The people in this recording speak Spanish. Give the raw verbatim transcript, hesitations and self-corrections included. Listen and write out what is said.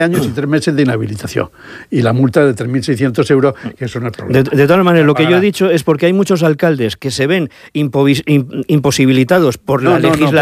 años y tres meses de inhabilitación. Y la multa de tres mil seiscientos euros, que eso no es problema. De, de todas maneras, lo que yo he dicho es porque hay muchos alcaldes que se ven impovis, imposibilitados por no, la no, legislación. No,